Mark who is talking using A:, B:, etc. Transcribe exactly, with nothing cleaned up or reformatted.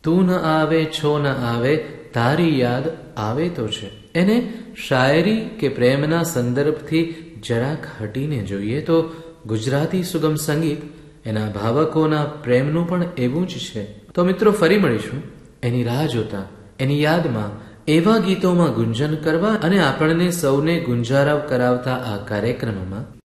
A: તું ન આવે છો ન આવે તારી યાદ આવે તો છે. એને શાયરી કે પ્રેમના સંદર્ભથી જરાક હટીને જોઈએ તો ગુજરાતી સુગમ સંગીત એના ભાવકોના પ્રેમનું પણ એવું જ છે. તો મિત્રો ફરી મળીશું એની રાહ જોતા, એની યાદમાં એવા ગીતોમાં ગુંજન કરવા અને આપણને સૌને ગુંજારાવ કરાવતા આ કાર્યક્રમમાં.